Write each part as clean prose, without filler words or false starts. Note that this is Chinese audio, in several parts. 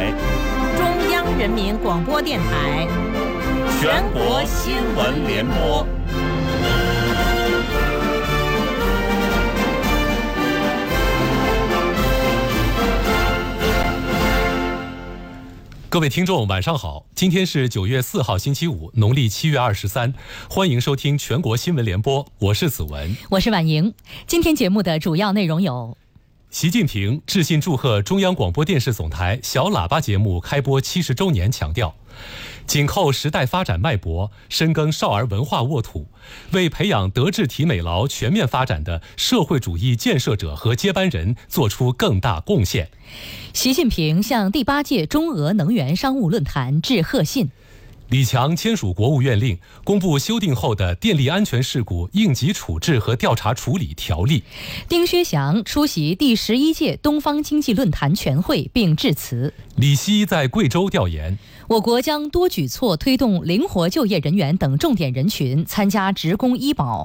台、 中央人民广播电台、 全国新闻联播。 各位听众晚上好，今天是9月4号星期五，农历7月23，欢迎收听全国新闻联播，我是子文， 我是婉莹。今天节目的主要内容有： 习近平致信祝贺中央广播电视总台小喇叭节目开播70周年，强调紧扣时代发展脉搏，深耕少儿文化沃土，为培养德智体美劳全面发展的社会主义建设者和接班人做出更大贡献。 习近平向第8届中俄能源商务论坛致贺信。 李强签署国务院令，公布修订后的电力安全事故应急处置和调查处理条例。 丁薛祥出席第11届东方经济论坛全会并致辞。 李希在贵州调研。 我国将多举措推动灵活就业人员等重点人群参加职工医保。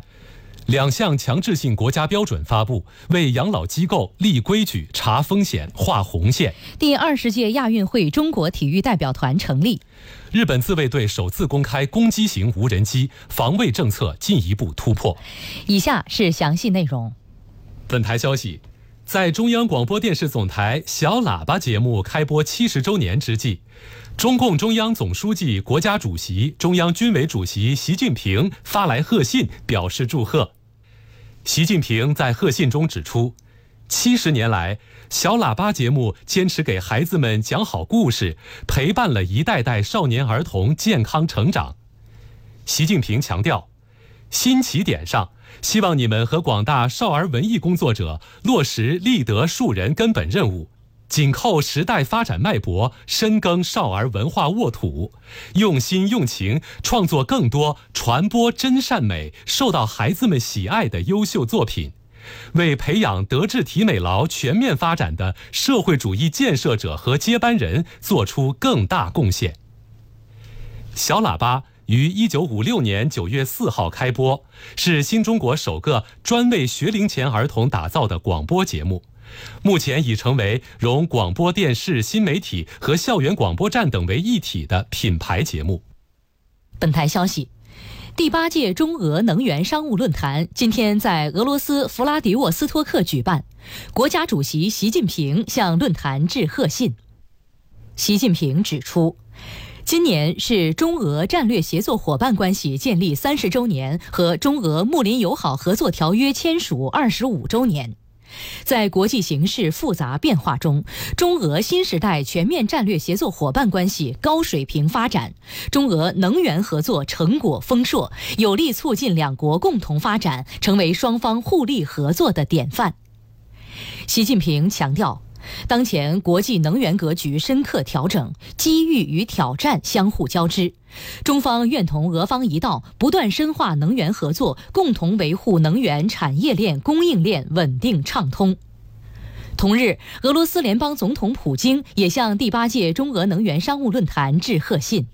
2项强制性国家标准发布，为养老机构立规矩、查风险、画红线。 第20届亚运会中国体育代表团成立。 日本自卫队首次公开攻击型无人机，防卫政策进一步突破。 以下是详细内容。 本台消息，在中央广播电视总台小喇叭节目开播70周年之际，中共中央总书记、国家主席、中央军委主席习近平发来贺信，表示祝贺。习近平在贺信中指出，70年来，小喇叭节目坚持给孩子们讲好故事，陪伴了一代代少年儿童健康成长。习近平强调，新起点上，希望你们和广大少儿文艺工作者落实立德树人根本任务，紧扣时代发展脉搏，深耕少儿文化沃土，用心用情创作更多传播真善美、受到孩子们喜爱的优秀作品，为培养德智体美劳全面发展的社会主义建设者和接班人做出更大贡献。小喇叭于1956年9月4号开播，是新中国首个专为学龄前儿童打造的广播节目，目前已成为融广播电视、新媒体和校园广播站等为一体的品牌节目。 本台消息，第8届中俄能源商务论坛今天在俄罗斯弗拉迪沃斯托克举办，国家主席习近平向论坛致贺信。习近平指出，今年是中俄战略协作伙伴关系建立30周年和中俄睦邻友好合作条约签署25周年。在国际形势复杂变化中，中俄新时代全面战略协作伙伴关系高水平发展，中俄能源合作成果丰硕，有力促进两国共同发展，成为双方互利合作的典范。习近平强调，当前国际能源格局深刻调整，机遇与挑战相互交织，中方愿同俄方一道，不断深化能源合作，共同维护能源产业链、供应链稳定畅通。同日，俄罗斯联邦总统普京也向第8届中俄能源商务论坛致贺信。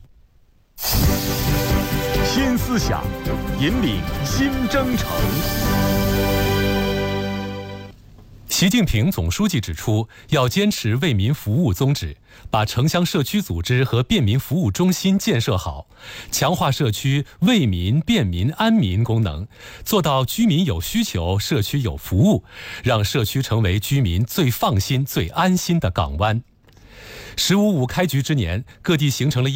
新思想，引领新征程。 习近平总书记指出，要坚持为民服务宗旨，把城乡社区组织和便民服务中心建设好，强化社区为民、便民、安民功能，做到居民有需求，社区有服务，让社区成为居民最放心、最安心的港湾。15.5开局之年，各地形成了